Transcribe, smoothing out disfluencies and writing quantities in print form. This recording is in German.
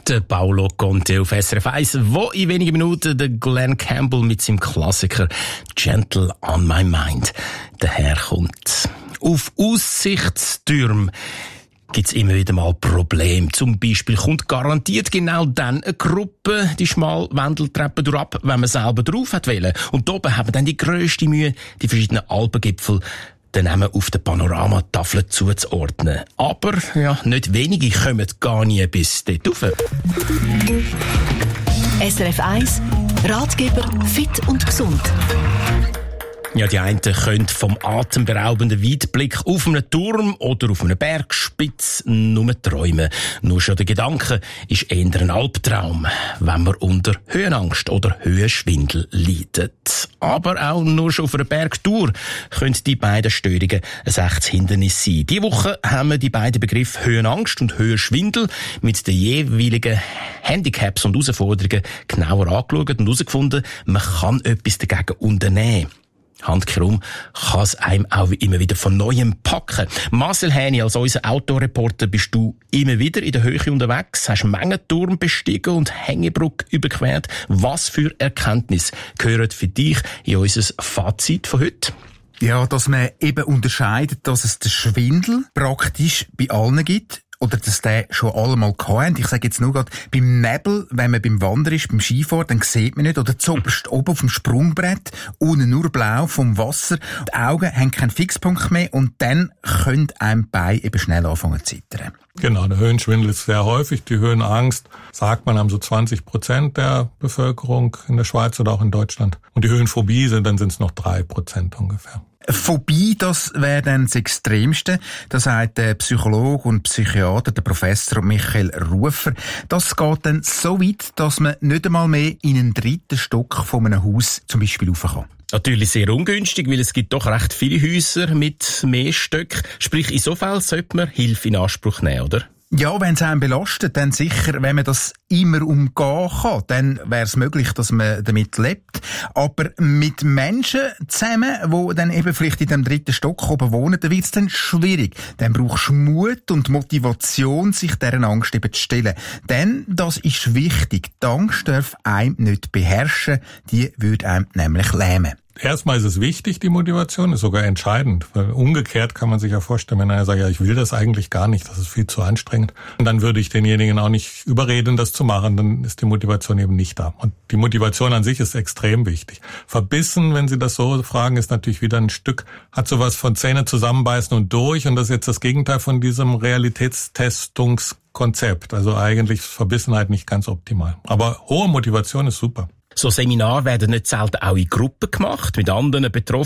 Der Paolo Conte auf SRF 1, wo in wenigen Minuten der Glenn Campbell mit seinem Klassiker Gentle on My Mind daherkommt. Auf Aussichtstürmen gibt's immer wieder mal Probleme. Zum Beispiel kommt garantiert genau dann eine Gruppe die Schmalwendeltreppe durchab, wenn man selber drauf hat wollen. Und oben haben dann die grösste Mühe, die verschiedenen Alpengipfel den Namen auf der Panoramatafel zuzuordnen. Aber ja, nicht wenige kommen gar nie bis dort rauf. SRF 1, Ratgeber fit und gesund. Ja, die einen können vom atemberaubenden Weitblick auf einem Turm oder auf einer Bergspitze nur träumen. Nur schon der Gedanke ist eher ein Albtraum, wenn man unter Höhenangst oder Höhenschwindel leidet. Aber auch nur schon auf einer Bergtour können die beiden Störungen ein echtes Hindernis sein. Diese Woche haben wir die beiden Begriffe Höhenangst und Höhenschwindel mit den jeweiligen Handicaps und Herausforderungen genauer angeschaut und herausgefunden, man kann etwas dagegen unternehmen. Handkehrum kann es einem auch immer wieder von Neuem packen. Marcel Häni, als unser Autoreporter bist du immer wieder in der Höhe unterwegs, hast Mengenturm bestiegen und Hängebrücke überquert. Was für Erkenntnisse gehören für dich in unser Fazit von heute? Ja, dass man eben unterscheidet, dass es den Schwindel praktisch bei allen gibt. Oder dass der schon allemal hatten. Ich sage jetzt nur gerade, beim Nebel, wenn man beim Wandern ist, beim Skifahren, dann sieht man nicht. Oder zuoberst oben auf dem Sprungbrett, unten nur blau vom Wasser. Die Augen haben keinen Fixpunkt mehr und dann können einem die Beine eben schnell anfangen zu zittern. Genau, der Höhenschwindel ist sehr häufig. Die Höhenangst, sagt man, haben so 20% der Bevölkerung in der Schweiz oder auch in Deutschland. Und die Höhenphobie dann sind es noch 3% ungefähr. Phobie, das wäre dann das Extremste. Das sagt der Psychologe und Psychiater, der Professor Michael Rufer. Das geht dann so weit, dass man nicht einmal mehr in einen 3. Stock von einem Haus zum Beispiel rauf kann. Natürlich sehr ungünstig, weil es gibt doch recht viele Häuser mit mehr Stöcken. Sprich, in so Fall sollte man Hilfe in Anspruch nehmen, oder? Ja, wenn es einen belastet, dann sicher, wenn man das immer umgehen kann, dann wäre es möglich, dass man damit lebt. Aber mit Menschen zusammen, die dann eben vielleicht in dem 3. Stock oben wohnen, dann wird es dann schwierig. Dann brauchst du Mut und Motivation, sich deren Angst eben zu stellen. Denn, das ist wichtig, die Angst darf einem nicht beherrschen, die würde einem nämlich lähmen. Erstmal ist es wichtig, die Motivation ist sogar entscheidend. Weil umgekehrt kann man sich ja vorstellen, wenn einer sagt, ja, ich will das eigentlich gar nicht, das ist viel zu anstrengend. Und dann würde ich denjenigen auch nicht überreden, das zu machen, dann ist die Motivation eben nicht da. Und die Motivation an sich ist extrem wichtig. Verbissen, wenn Sie das so fragen, ist natürlich wieder ein Stück, hat sowas von Zähne zusammenbeißen und durch. Und das ist jetzt das Gegenteil von diesem Realitätstestungskonzept. Also eigentlich ist Verbissenheit nicht ganz optimal. Aber hohe Motivation ist super. So Seminare werden nicht selten auch in Gruppen gemacht, mit anderen Betroffenen.